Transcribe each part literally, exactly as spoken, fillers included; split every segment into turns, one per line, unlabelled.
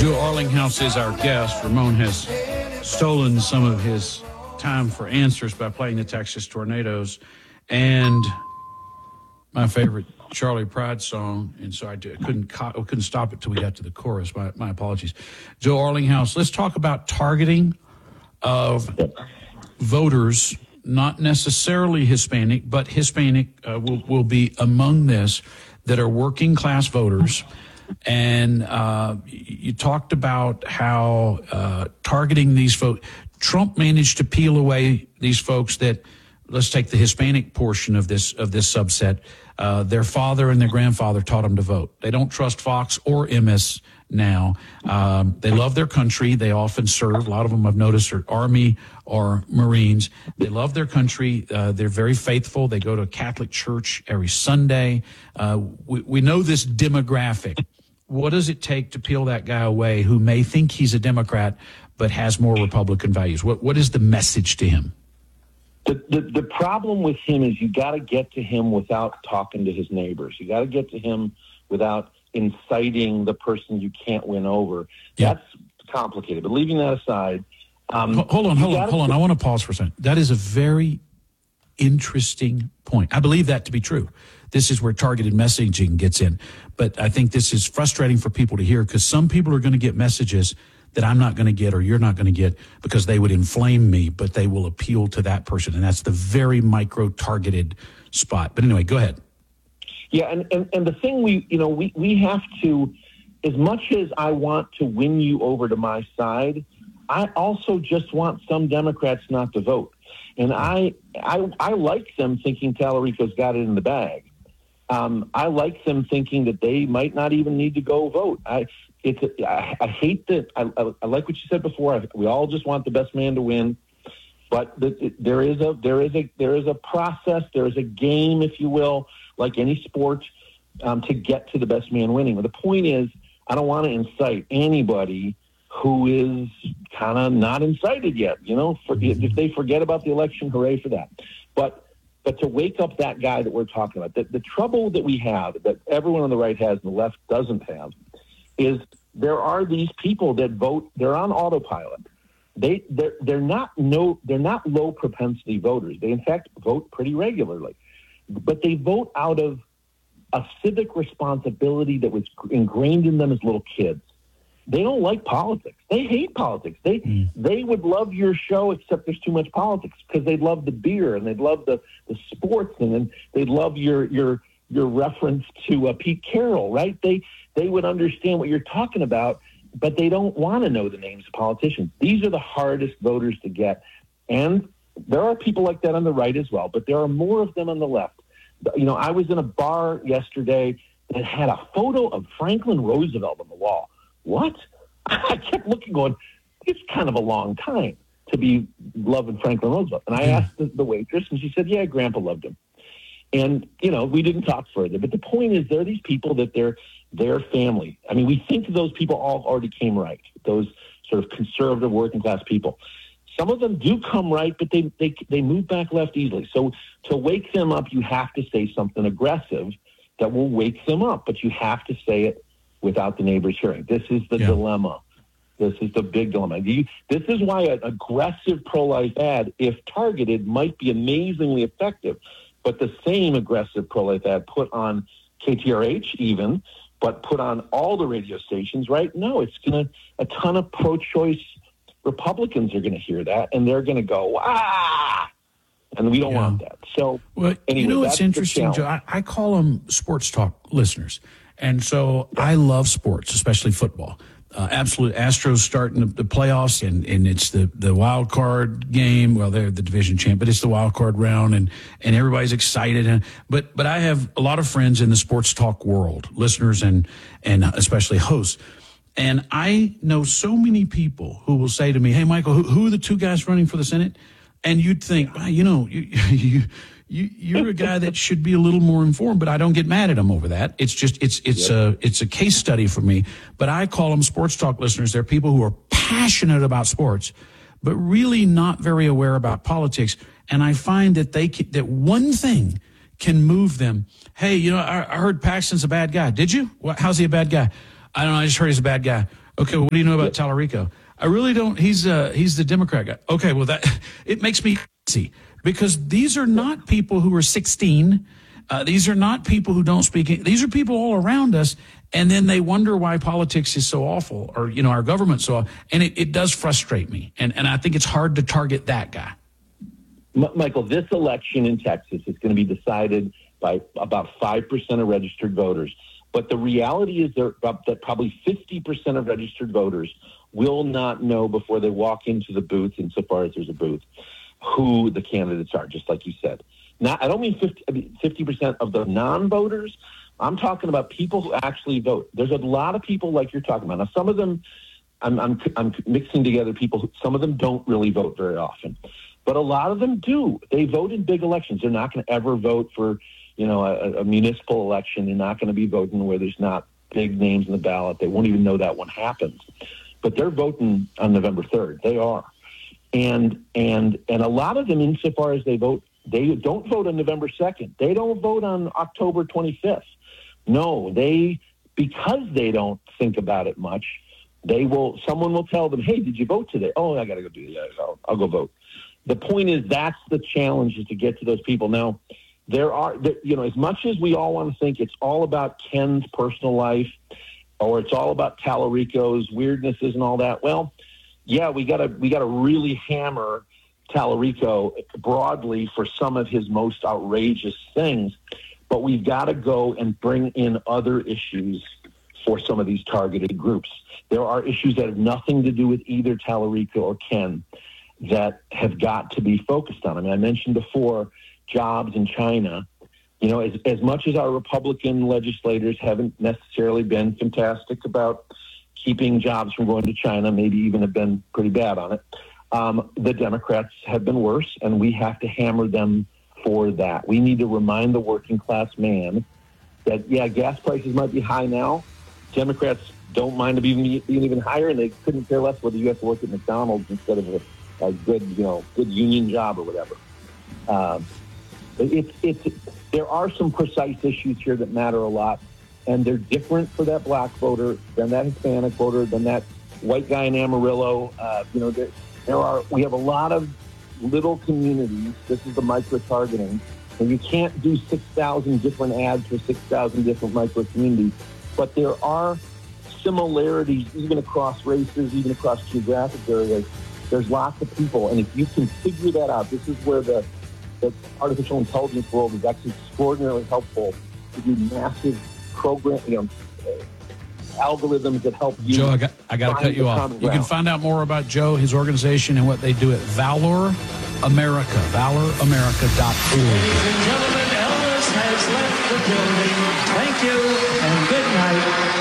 Joe Arlinghouse is our guest. Ramon has stolen some of his time for answers by playing the Texas Tornadoes and my favorite Charlie Pride song, and so I couldn't I couldn't stop it till we got to the chorus. My, my apologies. Joe Arlinghouse, let's talk about targeting of voters, not necessarily Hispanic, but Hispanic uh, will, will be among this, that are working class voters. And uh, you talked about how uh, targeting these folks, Trump managed to peel away these folks that, let's take the Hispanic portion of this of this subset. Uh, their father and their grandfather taught them to vote. They don't trust Fox or M S now. Um, they love their country. They often serve. A lot of them I've noticed are Army or Marines. They love their country. Uh, they're very faithful. They go to a Catholic church every Sunday. Uh, we, we know this demographic. What does it take to peel that guy away who may think he's a Democrat but has more Republican values? What What is the message to him?
The, the the problem with him is you got to get to him without talking to his neighbors. You got to get to him without inciting the person you can't win over.
Yeah.
That's complicated. But leaving that aside, um,
hold on, hold on, hold on. I want to pause for a second. That is a very interesting point. I believe that to be true. This is where targeted messaging gets in. But I think this is frustrating for people to hear because some people are going to get messages that I'm not going to get or you're not going to get because they would inflame me, but they will appeal to that person. And that's the very micro-targeted spot. But anyway, go ahead.
Yeah, and, and, and the thing we, you know, we, we have to, as much as I want to win you over to my side, I also just want some Democrats not to vote. And I, I, I like them thinking Tallarico's got it in the bag. Um, I like them thinking that they might not even need to go vote. I, it's, I, I hate that. I, I, I like what you said before. I, we all just want the best man to win, but the, it, there is a there is a there is a process. There is a game, if you will, like any sport, um, to get to the best man winning. But the point is, I don't want to incite anybody who is kind of not incited yet. You know, for, if they forget about the election, hooray for that. But But to wake up that guy that we're talking about, the, the trouble that we have, that everyone on the right has and the left doesn't have, is there are these people that vote. They're on autopilot. They they're, they're not no they're not low propensity voters. They in fact vote pretty regularly, but they vote out of a civic responsibility that was ingrained in them as little kids. They don't like politics. They hate politics. They mm. they would love your show, except there's too much politics because they'd love the beer and they'd love the, the sports and then they'd love your your your reference to uh, Pete Carroll, right? They they would understand what you're talking about, but they don't want to know the names of politicians. These are the hardest voters to get, and there are people like that on the right as well, but there are more of them on the left. You know, I was in a bar yesterday that had a photo of Franklin Roosevelt on the wall. What? I kept looking going, it's kind of a long time to be loving Franklin Roosevelt. And I asked the, the waitress, and she said, yeah, Grandpa loved him. And, you know, we didn't talk further. But the point is, there are these people that they're their family. I mean, we think those people all already came right, those sort of conservative working class people. Some of them do come right, but they, they, they move back left easily. So to wake them up, you have to say something aggressive that will wake them up. But you have to say it without the neighbors hearing. This is the yeah. dilemma. This is the big dilemma. You, this is why an aggressive pro-life ad, if targeted, might be amazingly effective. But the same aggressive pro-life ad put on K T R H even, but put on all the radio stations, right? No, it's going to, a ton of pro-choice Republicans are going to hear that, and they're going to go, ah! And we don't yeah. want that. So,
well,
anyway,
you know what's interesting, Joe? I, I call them sports talk listeners. And so I love sports, especially football. Uh, absolute Astros starting the, the playoffs, and, and it's the, the wild card game. Well, they're the division champ, but it's the wild card round, and, and everybody's excited. And, but but I have a lot of friends in the sports talk world, listeners and and especially hosts. And I know so many people who will say to me, "Hey, Michael, who, who are the two guys running for the Senate?" And you'd think, well, you know, you, you You, you're a guy that should be a little more informed, but I don't get mad at him over that. It's just it's it's yep. a it's a case study for me. But I call them sports talk listeners. They're people who are passionate about sports, but really not very aware about politics. And I find that they can, that one thing can move them. Hey, you know, I, I heard Paxton's a bad guy. Did you? What, how's he a bad guy? I don't know. I just heard he's a bad guy. Okay, well, what do you know about Tallarico? I really don't. He's uh, he's the Democrat guy. Okay, well, that it makes me see because these are not people who are sixteen. Uh, these are not people who don't speak. These are people all around us, and then they wonder why politics is so awful, or you know, our government so awful. And it, it does frustrate me, and and I think it's hard to target that guy.
M- Michael, this election in Texas is going to be decided by about five percent of registered voters. But the reality is there, that probably fifty percent of registered voters will not know before they walk into the booth, insofar as there's a booth, who the candidates are, just like you said. Not, I don't mean fifty, I mean fifty percent of the non-voters. I'm talking about people who actually vote. There's a lot of people like you're talking about. Now, some of them, I'm, I'm, I'm mixing together people, who, some of them don't really vote very often. But a lot of them do. They vote in big elections. They're not going to ever vote for, you know, a, a municipal election. They're not going to be voting where there's not big names in the ballot. They won't even know that one happens. But they're voting on November third. They are. And and and a lot of them, insofar as they vote, they don't vote on November second. They don't vote on October twenty-fifth. No, they, because they don't think about it much, they will, someone will tell them, hey, did you vote today? Oh, I got to go do that. I'll, I'll go vote. The point is, that's the challenge, is to get to those people. Now, there are, you know, as much as we all want to think it's all about Ken's personal life, or it's all about Tallarico's weirdnesses and all that, well, yeah, we gotta we gotta really hammer Tallarico broadly for some of his most outrageous things, but we've got to go and bring in other issues for some of these targeted groups. There are issues that have nothing to do with either Tallarico or Ken that have got to be focused on. I mean, I mentioned before jobs in China. You know, as, as much as our Republican legislators haven't necessarily been fantastic about keeping jobs from going to China, maybe even have been pretty bad on it, um, the Democrats have been worse, and we have to hammer them for that. We need to remind the working class man that, yeah, gas prices might be high now. Democrats don't mind them being, being even higher, and they couldn't care less whether you have to work at McDonald's instead of a, a good, you know, good union job or whatever. Um, It's, it's, there are some precise issues here that matter a lot, and they're different for that black voter than that Hispanic voter, than that white guy in Amarillo. Uh, you know, there, there are, we have a lot of little communities. This is the micro-targeting, and you can't do six thousand different ads for six thousand different micro-communities, but there are similarities even across races, even across geographic areas. There's lots of people, and if you can figure that out, this is where the the artificial intelligence world is actually extraordinarily helpful to do massive program, you know, uh, algorithms that help you.
Joe, I got, I got to cut you off. You can find out more about Joe, his organization, and what they do at Valor America, valor america dot org.
Ladies and gentlemen, Elvis has left the building. Thank you and good night.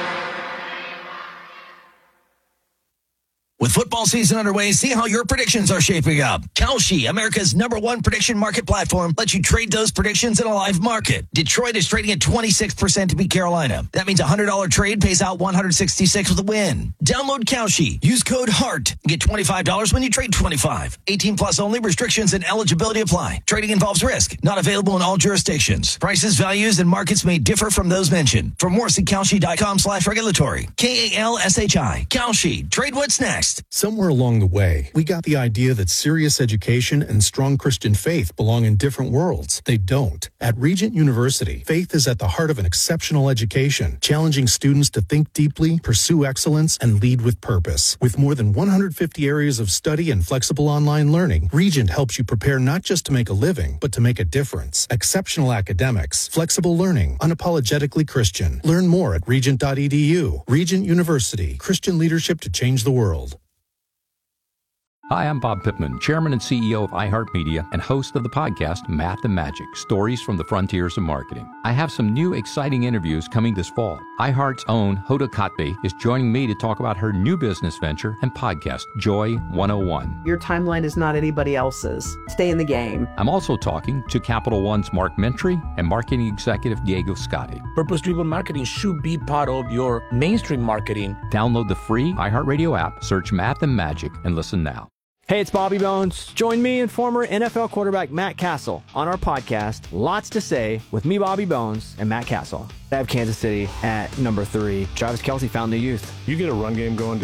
With football season underway, see how your predictions are shaping up. Kalshi, America's number one prediction market platform, lets you trade those predictions in a live market. Detroit is trading at twenty-six percent to beat Carolina. That means a one hundred dollars trade pays out one hundred sixty-six with a win. Download Kalshi. Use code HEART. Get twenty-five dollars when you trade twenty-five. eighteen plus only. Restrictions and eligibility apply. Trading involves risk. Not available in all jurisdictions. Prices, values, and markets may differ from those mentioned. For more, see Kalshi.com slash regulatory. K A L S H I. Kalshi. Trade what's next.
Somewhere along the way, we got the idea that serious education and strong Christian faith belong in different worlds. They don't. At Regent University, faith is at the heart of an exceptional education, challenging students to think deeply, pursue excellence, and lead with purpose. With more than one hundred fifty areas of study and flexible online learning, Regent helps you prepare not just to make a living, but to make a difference. Exceptional academics, flexible learning, unapologetically Christian. Learn more at regent dot e d u. Regent University, Christian leadership to change the world.
Hi, I'm Bob Pittman, Chairman and C E O of iHeartMedia and host of the podcast Math and Magic, Stories from the Frontiers of Marketing. I have some new exciting interviews coming this fall. iHeart's own Hoda Kotb is joining me to talk about her new business venture and podcast, Joy one oh one.
Your timeline is not anybody else's. Stay in the game.
I'm also talking to Capital One's Mark Mentry and marketing executive Diego Scotti.
Purpose-driven marketing should be part of your mainstream marketing.
Download the free iHeartRadio app, search Math and Magic, and listen now.
Hey, it's Bobby Bones. Join me and former N F L quarterback Matt Castle on our podcast, Lots to Say, with me, Bobby Bones, and Matt Castle. I have Kansas City at number three. Travis Kelce found the youth.
You get a run game going,